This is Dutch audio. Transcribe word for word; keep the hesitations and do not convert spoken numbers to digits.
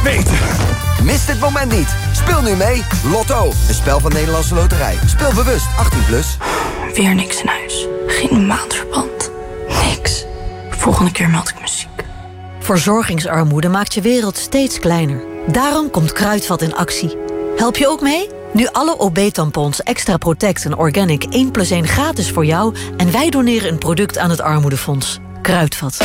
beter. Mis dit moment niet. Speel nu mee. Lotto, een spel van Nederlandse Loterij. Speel bewust, achttien plus. Weer niks in huis. Geen maandverband. Niks. Volgende keer meld ik me ziek. Verzorgingsarmoede maakt je wereld steeds kleiner. Daarom komt Kruidvat in actie. Help je ook mee? Nu alle O B-tampons Extra Protect en Organic één plus één gratis voor jou... en wij doneren een product aan het Armoedefonds. Kruidvat.